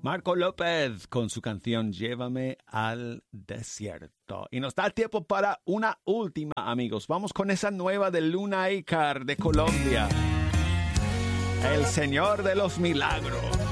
Marco López con su canción Llévame al desierto. Y nos da tiempo para una última, amigos. Vamos con esa nueva de Luna Icar de Colombia. El Señor de los Milagros.